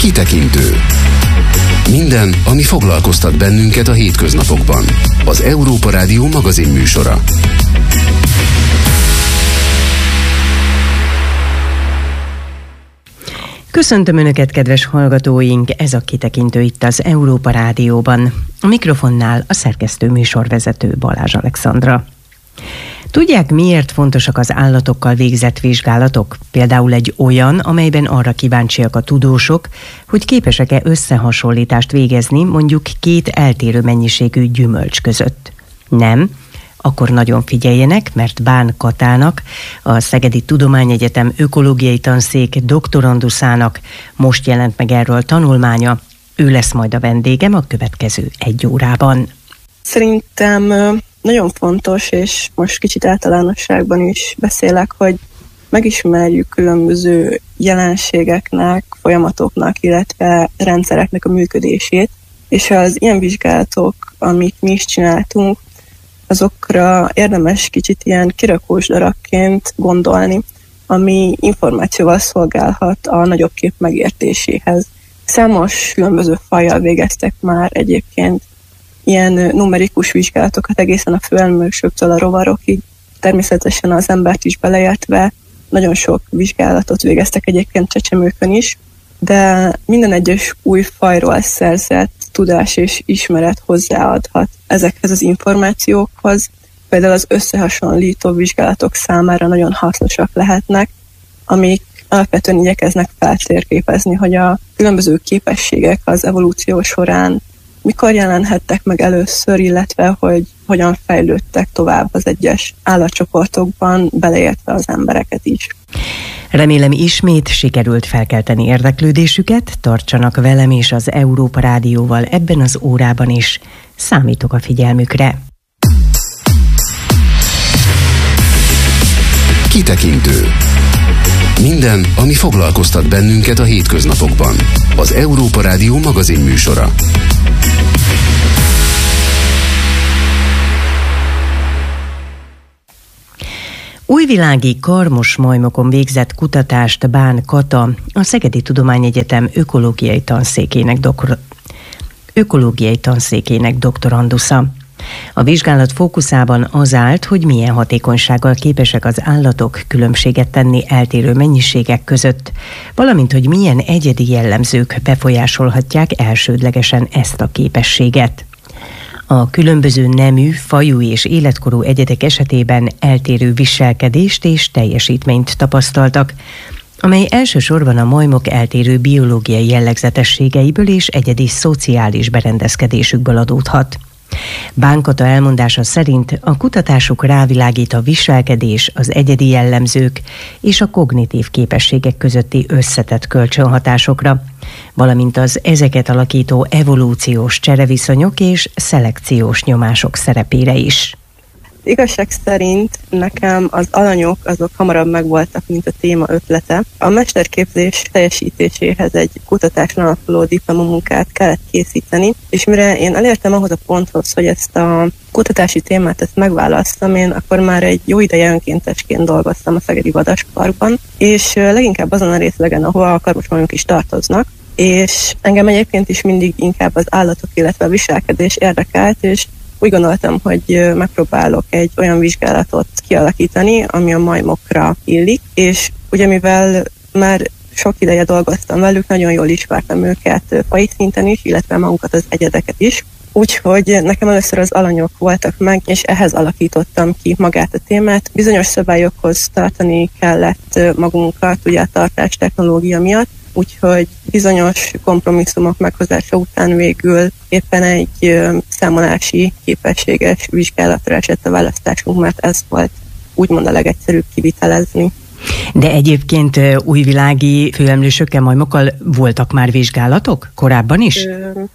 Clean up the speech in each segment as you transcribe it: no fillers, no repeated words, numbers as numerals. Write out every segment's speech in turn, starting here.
Kitekintő. Minden, ami foglalkoztat bennünket a hétköznapokban. Az Európa Rádió magazin műsora. Köszöntöm Önöket, kedves hallgatóink! Ez a Kitekintő itt az Európa Rádióban. A mikrofonnál a szerkesztő műsorvezető Balázs Alexandra. Tudják, miért fontosak az állatokkal végzett vizsgálatok? Például egy olyan, amelyben arra kíváncsiak a tudósok, hogy képesek-e összehasonlítást végezni mondjuk két eltérő mennyiségű gyümölcs között. Nem? Akkor nagyon figyeljenek, mert Bán Katának, a Szegedi Tudományegyetem ökológiai tanszék doktoranduszának most jelent meg erről tanulmánya. Ő lesz majd a vendégem a következő 1 órában. Szerintem nagyon fontos, és most kicsit általánosságban is beszélek, hogy megismerjük különböző jelenségeknek, folyamatoknak, illetve rendszereknek a működését, és az ilyen vizsgálatok, amit mi is csináltunk, azokra érdemes kicsit ilyen kirakós darabként gondolni, ami információval szolgálhat a nagyobb kép megértéséhez. Számos különböző fajjal végeztek már egyébként ilyen numerikus vizsgálatokat egészen a főemlősöktől a rovarokig, természetesen az embert is beleértve, nagyon sok vizsgálatot végeztek egyébként csecsemőkön is, de minden egyes új fajról szerzett tudás és ismeret hozzáadhat ezekhez az információkhoz. Például az összehasonlító vizsgálatok számára nagyon hasznosak lehetnek, amik alapvetően igyekeznek feltérképezni, hogy a különböző képességek az evolúció során mikor jelenhettek meg először, illetve hogy hogyan fejlődtek tovább az egyes állatcsoportokban, beleértve az embereket is. Remélem ismét sikerült felkelteni érdeklődésüket, tartsanak velem és az Európa Rádióval ebben az órában is. Számítok a figyelmükre. Kitekintő. Minden, ami foglalkoztat bennünket a hétköznapokban. Az Európa Rádió magazin műsora. Újvilági karmos majmokon végzett kutatást Bán Kata, a Szegedi Tudományegyetem ökológiai tanszékének doktorandusza. A vizsgálat fókuszában az állt, hogy milyen hatékonysággal képesek az állatok különbséget tenni eltérő mennyiségek között, valamint hogy milyen egyedi jellemzők befolyásolhatják elsődlegesen ezt a képességet. A különböző nemű, fajú és életkorú egyedek esetében eltérő viselkedést és teljesítményt tapasztaltak, amely elsősorban a majmok eltérő biológiai jellegzetességeiből és egyedi szociális berendezkedésükből adódhat. Bán Kata elmondása szerint a kutatásuk rávilágít a viselkedés, az egyedi jellemzők és a kognitív képességek közötti összetett kölcsönhatásokra, valamint az ezeket alakító evolúciós csereviszonyok és szelekciós nyomások szerepére is. Igazság szerint nekem az alanyok azok hamarabb megvoltak, mint a téma ötlete. A mesterképzés teljesítéséhez egy kutatáson alapuló diplomamunkát kellett készíteni, és mire én elértem ahhoz a ponthoz, hogy ezt a kutatási témát megválasztam, én akkor már egy jó ideje önkéntesként dolgoztam a Szegedi Vadasparkban, és leginkább azon a részlegen, ahol a karmosmajmok is tartoznak, és engem egyébként is mindig inkább az állatok, illetve a viselkedés érdekelt, és úgy gondoltam, hogy megpróbálok egy olyan vizsgálatot kialakítani, ami a majmokra illik, és ugye mivel már sok ideje dolgoztam velük, nagyon jól ismertem őket faji szinten is, illetve magukat az egyedeket is. Úgyhogy nekem először az alanyok voltak meg, és ehhez alakítottam ki magát a témát. Bizonyos szabályokhoz tartani kellett magunkat, ugye a tartás technológia miatt, úgyhogy bizonyos kompromisszumok meghozása után végül éppen egy számolási képességes vizsgálatra esett a választásunk, mert ez volt úgymond a legegyszerűbb kivitelezni. De egyébként újvilági főemlősökkel, majmokkal voltak már vizsgálatok korábban is?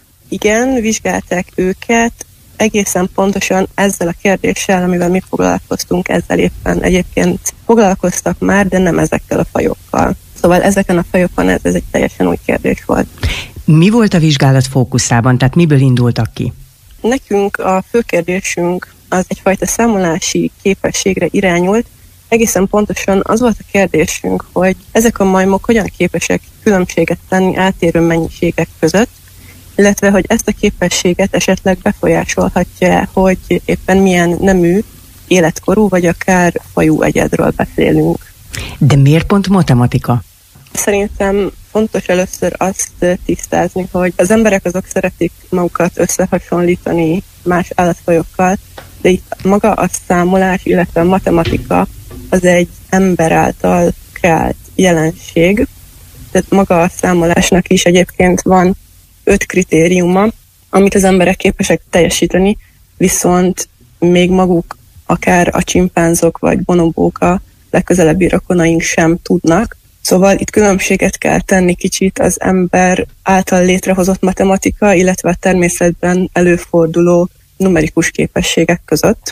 Igen, vizsgálták őket, egészen pontosan ezzel a kérdéssel, amivel mi foglalkoztunk, ezzel éppen egyébként foglalkoztak már, de nem ezekkel a fajokkal. Szóval ezeken a fajokon ez egy teljesen új kérdés volt. Mi volt a vizsgálat fókuszában, tehát miből indultak ki? Nekünk a fő kérdésünk az egyfajta számolási képességre irányult, egészen pontosan az volt a kérdésünk, hogy ezek a majmok hogyan képesek különbséget tenni eltérő mennyiségek között, illetve hogy ezt a képességet esetleg befolyásolhatja, hogy éppen milyen nemű, életkorú vagy akár fajú egyedről beszélünk. De miért pont matematika? Szerintem fontos először azt tisztázni, hogy az emberek azok szeretik magukat összehasonlítani más állatfajokkal, de itt maga a számolás, illetve a matematika az egy ember által kreált jelenség. Tehát maga a számolásnak is egyébként van 5 kritériuma, amit az emberek képesek teljesíteni, viszont még maguk, akár a csimpánzok vagy bonobók, a legközelebbi rokonaink sem tudnak. Szóval itt különbséget kell tenni kicsit az ember által létrehozott matematika, illetve a természetben előforduló numerikus képességek között.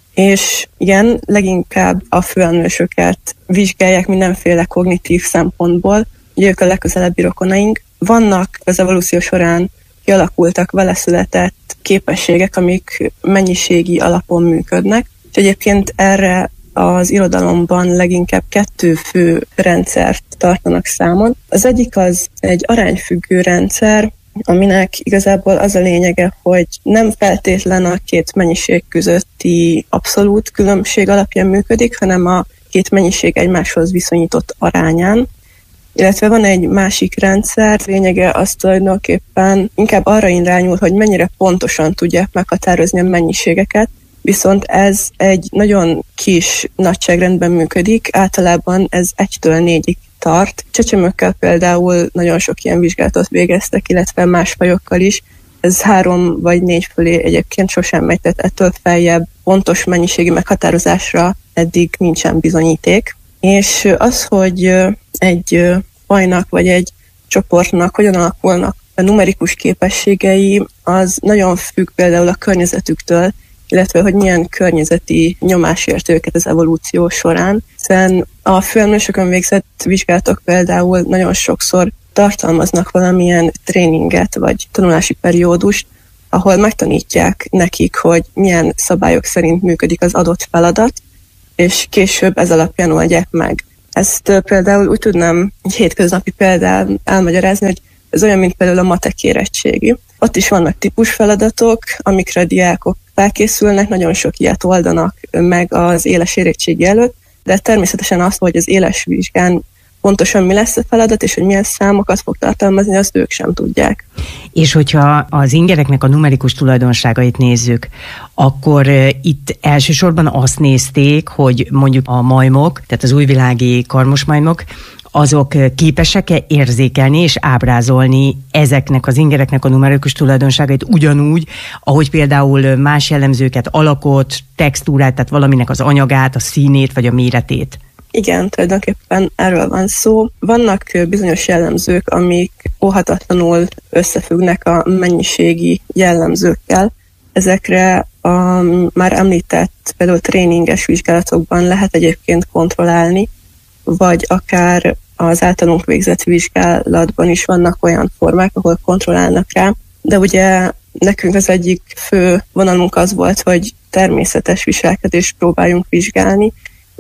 És igen, leginkább a főemlősöket vizsgálják mindenféle kognitív szempontból, ugye ők a legközelebbi rokonaink. Vannak az evolúció során kialakultak vele született képességek, amik mennyiségi alapon működnek, és egyébként erre az irodalomban leginkább 2 fő rendszert tartanak számon. Az egyik az egy arányfüggő rendszer, aminek igazából az a lényege, hogy nem feltétlen a 2 mennyiség közötti abszolút különbség alapján működik, hanem a 2 mennyiség egymáshoz viszonyított arányán. Illetve van egy másik rendszer, lényege az tulajdonképpen inkább arra irányul, hogy mennyire pontosan tudják meghatározni a mennyiségeket, viszont ez egy nagyon kis nagyságrendben működik, általában ez 1-től 4-ig tart. Csecsemőkkel például nagyon sok ilyen vizsgálatot végeztek, illetve más fajokkal is. Ez 3 vagy 4 fölé egyébként sosem megy, tehát ettől feljebb pontos mennyiségi meghatározásra eddig nincsen bizonyíték. És az, hogy egy fajnak vagy egy csoportnak hogyan alakulnak a numerikus képességei, az nagyon függ például a környezetüktől, illetve hogy milyen környezeti nyomás ért őket az evolúció során. Hiszen a főemlősökön végzett vizsgálatok például nagyon sokszor tartalmaznak valamilyen tréninget vagy tanulási periódust, ahol megtanítják nekik, hogy milyen szabályok szerint működik az adott feladat, és később ez alapján oldják meg. Ezt például úgy tudnám egy hétköznapi példán elmagyarázni, hogy ez olyan, mint például a matek érettségi. Ott is vannak típusfeladatok, amikre a diákok felkészülnek, nagyon sok ilyet oldanak meg az éles érettségi előtt, de természetesen azt, hogy az éles vizsgán pontosan mi lesz a feladat, és hogy milyen számokat fog tartalmazni, azt ők sem tudják. És hogyha az ingereknek a numerikus tulajdonságait nézzük, akkor itt elsősorban azt nézték, hogy mondjuk a majmok, tehát az újvilági karmos majmok, azok képesek-e érzékelni és ábrázolni ezeknek az ingereknek a numerikus tulajdonságait ugyanúgy, ahogy például más jellemzőket, alakot, textúrát, tehát valaminek az anyagát, a színét vagy a méretét? Igen, tulajdonképpen erről van szó. Vannak bizonyos jellemzők, amik óhatatlanul összefüggnek a mennyiségi jellemzőkkel. Ezekre a már említett például tréninges vizsgálatokban lehet egyébként kontrollálni, vagy akár az általunk végzett vizsgálatban is vannak olyan formák, ahol kontrollálnak rá, de ugye nekünk az egyik fő vonalunk az volt, hogy természetes viselkedést próbáljunk vizsgálni,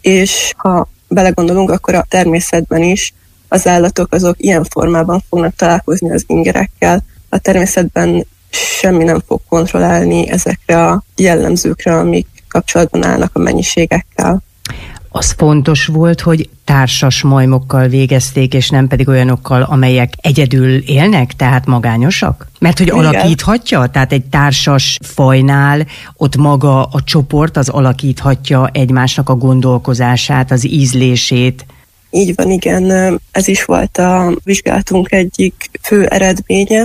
és ha belegondolunk, akkor a természetben is az állatok azok ilyen formában fognak találkozni az ingerekkel. A természetben semmi nem fog kontrollálni ezekre a jellemzőkre, amik kapcsolatban állnak a mennyiségekkel. Az fontos volt, hogy társas majmokkal végezték, és nem pedig olyanokkal, amelyek egyedül élnek, tehát magányosak? Mert hogy alakíthatja, tehát egy társas fajnál ott maga a csoport az alakíthatja egymásnak a gondolkozását, az ízlését. Így van, igen. Ez is volt a vizsgálatunk egyik fő eredménye.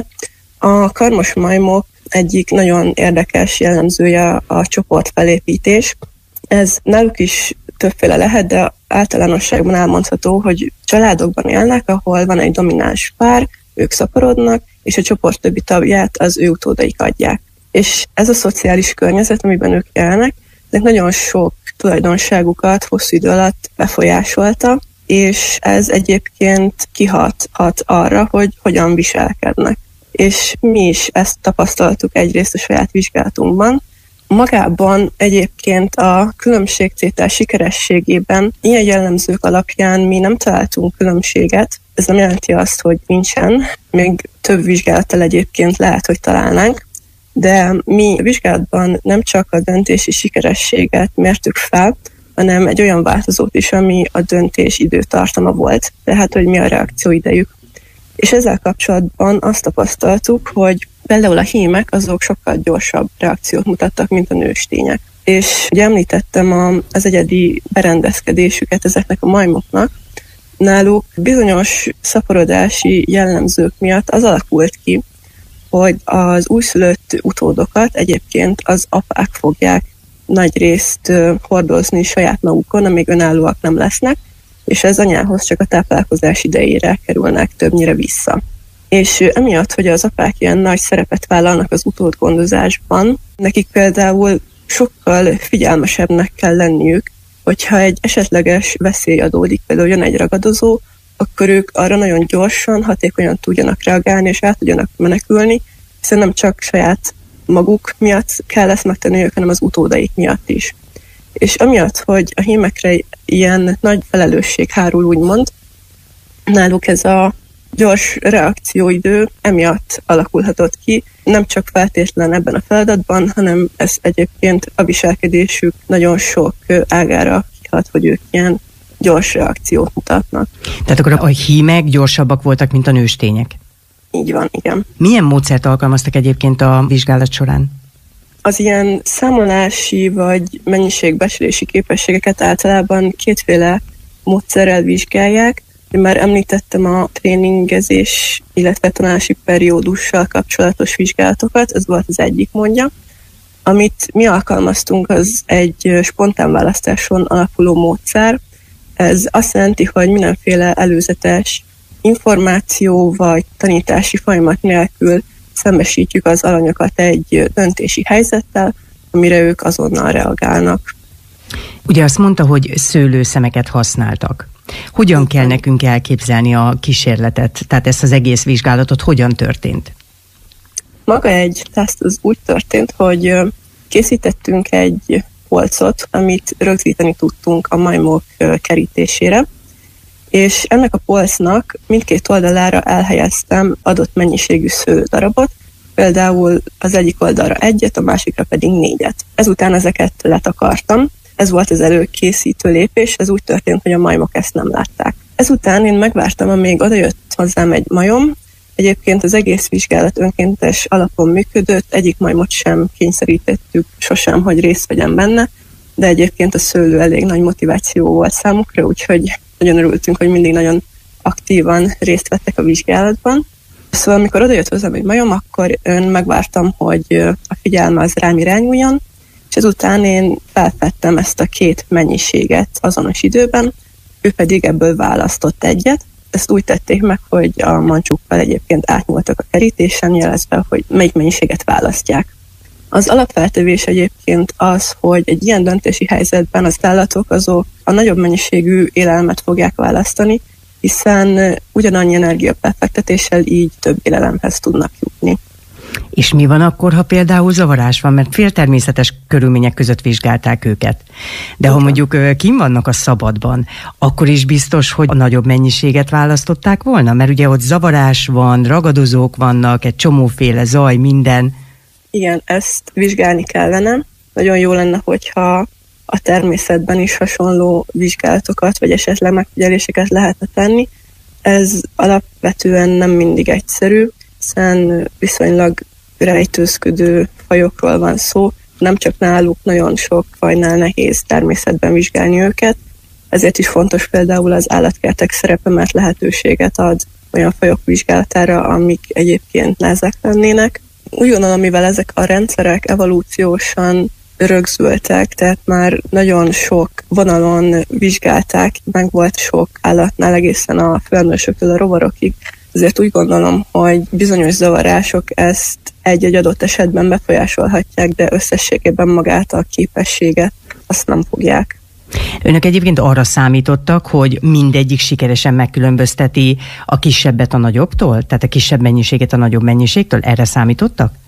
A karmos majmok egyik nagyon érdekes jellemzője a csoportfelépítés. Ez náluk is többféle lehet, de általánosságban elmondható, hogy családokban élnek, ahol van egy domináns pár, ők szaporodnak, és a csoport többi tagját az ő utódaik adják. És ez a szociális környezet, amiben ők élnek, ezek nagyon sok tulajdonságukat hosszú idő alatt befolyásolta, és ez egyébként kihathat arra, hogy hogyan viselkednek. És mi is ezt tapasztaltuk egyrészt a saját vizsgálatunkban, Magában egyébként a különbségtétel sikerességében ilyen jellemzők alapján mi nem találtunk különbséget. Ez nem jelenti azt, hogy nincsen. Még több vizsgálattal egyébként lehet, hogy találnánk. De mi a vizsgálatban nem csak a döntési sikerességet mértük fel, hanem egy olyan változót is, ami a döntés időtartama volt, tehát hogy mi a reakcióidejük. És ezzel kapcsolatban azt tapasztaltuk, hogy például a hímek azok sokkal gyorsabb reakciót mutattak, mint a nőstények. És ugye említettem az egyedi berendezkedésüket ezeknek a majmoknak. Náluk bizonyos szaporodási jellemzők miatt az alakult ki, hogy az újszülött utódokat egyébként az apák fogják nagy részt hordozni saját magukon, amíg önállóak nem lesznek, és az anyához csak a táplálkozás idejére kerülnek többnyire vissza. És emiatt, hogy az apák ilyen nagy szerepet vállalnak az utódgondozásban, nekik például sokkal figyelmesebbnek kell lenniük, hogyha egy esetleges veszély adódik, például jön egy ragadozó, akkor ők arra nagyon gyorsan, hatékonyan tudjanak reagálni, és el tudjanak menekülni, hiszen nem csak saját maguk miatt kell ezt megtenniük, hanem az utódaik miatt is. És amiatt, hogy a hímekre ilyen nagy felelősség hárul, úgymond, náluk ez a gyors reakcióidő emiatt alakulhatott ki, nem csak feltétlen ebben a feladatban, hanem ez egyébként a viselkedésük nagyon sok ágára kihat, hogy ők ilyen gyors reakciót mutatnak. Tehát akkor a hímek gyorsabbak voltak, mint a nőstények? Így van, igen. Milyen módszert alkalmaztak egyébként a vizsgálat során? Az ilyen számolási vagy mennyiségbecslési képességeket általában kétféle módszerrel vizsgálják. Én már említettem a tréningezés, illetve tanulási periódussal kapcsolatos vizsgálatokat, ez volt az egyik módja. Amit mi alkalmaztunk, az egy spontán választáson alapuló módszer. Ez azt jelenti, hogy mindenféle előzetes információ vagy tanítási folyamat nélkül szembesítjük az alanyokat egy döntési helyzettel, amire ők azonnal reagálnak. Ugye azt mondta, hogy szőlőszemeket használtak. Hogyan kell nekünk elképzelni a kísérletet? Tehát ezt az egész vizsgálatot hogyan történt? Maga egy teszt az úgy történt, hogy készítettünk egy polcot, amit rögzíteni tudtunk a majmok kerítésére, és ennek a polcnak mindkét oldalára elhelyeztem adott mennyiségű szőlődarabot, például az egyik oldalra 1, a másikra pedig 4. Ezután ezeket letakartam. Ez volt az előkészítő lépés, ez úgy történt, hogy a majmok ezt nem látták. Ezután én megvártam, amíg odajött hozzám egy majom. Egyébként az egész vizsgálat önkéntes alapon működött, egyik majmot sem kényszerítettük sosem, hogy részt vegyen benne, de egyébként a szőlő elég nagy motiváció volt számukra, úgyhogy nagyon örültünk, hogy mindig nagyon aktívan részt vettek a vizsgálatban. Szóval amikor odajött hozzám egy majom, akkor megvártam, hogy a figyelme az rám irányuljon, és ezután én felfedtem ezt a két mennyiséget azonos időben, ő pedig ebből választott egyet. Ezt úgy tették meg, hogy a mancsúkkal egyébként átnyúltak a kerítésen, jelezve, hogy melyik mennyiséget választják. Az alapfeltevés egyébként az, hogy egy ilyen döntési helyzetben az állatok azok a nagyobb mennyiségű élelmet fogják választani, hiszen ugyanannyi energiabefektetéssel így több élelemhez tudnak jutni. És mi van akkor, ha például zavarás van, mert féltermészetes körülmények között vizsgálták őket. De ha mondjuk kint vannak a szabadban, akkor is biztos, hogy a nagyobb mennyiséget választották volna? Mert ugye ott zavarás van, ragadozók vannak, egy csomóféle zaj, minden. Igen, ezt vizsgálni kellene. Nagyon jó lenne, hogyha a természetben is hasonló vizsgálatokat, vagy esetleg megfigyeléseket lehetne tenni. Ez alapvetően nem mindig egyszerű, hiszen viszonylag rejtőzködő fajokról van szó. Nem csak náluk, nagyon sok fajnál nehéz természetben vizsgálni őket. Ezért is fontos például az állatkertek szerepe, mert lehetőséget ad olyan fajok vizsgálatára, amik egyébként nehezek lennének. Úgy gondolom, mivel ezek a rendszerek evolúciósan rögzültek, tehát már nagyon sok vonalon vizsgálták, meg volt sok állatnál egészen a főemlősöktől a rovarokig. Ezért úgy gondolom, hogy bizonyos zavarások ezt egy-egy adott esetben befolyásolhatják, de összességében magát a képességet azt nem fogják. Önök egyébként arra számítottak, hogy mindegyik sikeresen megkülönbözteti a kisebbet a nagyobbtól? Tehát a kisebb mennyiséget a nagyobb mennyiségtől? Erre számítottak?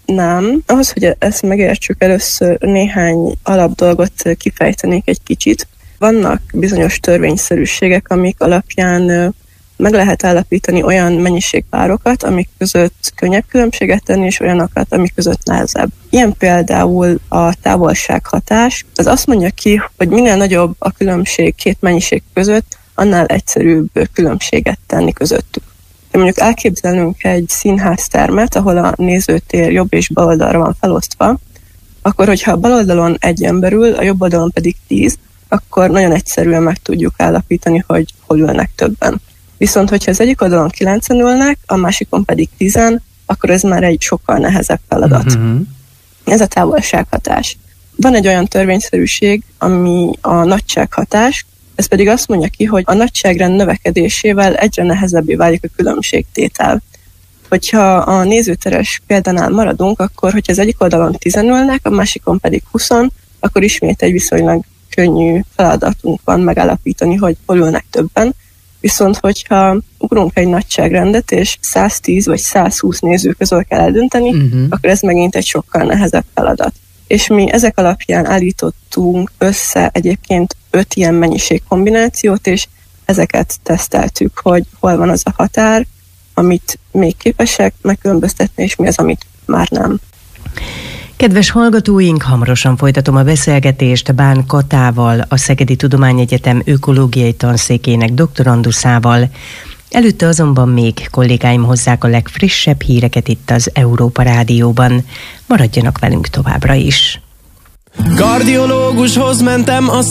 Nem. Ahhoz, hogy ezt megértsük, először néhány alapdolgot kifejtenék egy kicsit. Vannak bizonyos törvényszerűségek, amik alapján meg lehet állapítani olyan mennyiségpárokat, amik között könnyebb különbséget tenni, és olyanokat, amik között nehezebb. Ilyen például a távolsághatás. Ez azt mondja ki, hogy minél nagyobb a különbség két mennyiség között, annál egyszerűbb különbséget tenni közöttük. De mondjuk elképzelünk egy színháztermet, ahol a nézőtér jobb és bal oldalra van felosztva, akkor, hogyha a bal oldalon 1 ember ül, a jobb oldalon pedig 10, akkor nagyon egyszerűen meg tudjuk állapítani, hogy hol ülnek többen. Viszont, hogyha az egyik oldalon 9-en ülnek, a másikon pedig 10-en, akkor ez már egy sokkal nehezebb feladat. Ez a távolsághatás. Van egy olyan törvényszerűség, ami a nagysághatás, ez pedig azt mondja ki, hogy a nagyságrend növekedésével egyre nehezebbé válik a különbségtétel. Hogyha a nézőteres példánál maradunk, akkor, hogyha az egyik oldalon 10-en ülnek, a másikon pedig 20-an, akkor ismét egy viszonylag könnyű feladatunk van megállapítani, hogy hol ülnek többen. Viszont, hogyha ugrunk egy nagyságrendet, és 110 vagy 120 néző közül kell eldönteni, akkor ez megint egy sokkal nehezebb feladat. És mi ezek alapján állítottunk össze egyébként 5 ilyen mennyiségkombinációt, és ezeket teszteltük, hogy hol van az a határ, amit még képesek megkülönböztetni, és mi az, amit már nem. Kedves hallgatóink, hamarosan folytatom a beszélgetést Bán Katával, a Szegedi Tudományegyetem ökológiai tanszékének doktoranduszával. Előtte azonban még kollégáim hozzák a legfrissebb híreket itt az Európa Rádióban. Maradjanak velünk továbbra is. Kardiológushoz mentem,